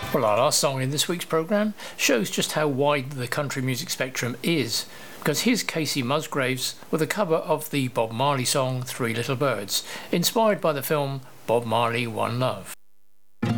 Well, our last song in this week's programme shows just how wide the country music spectrum is, because here's Casey Musgraves with a cover of the Bob Marley song Three Little Birds, inspired by the film Bob Marley One Love.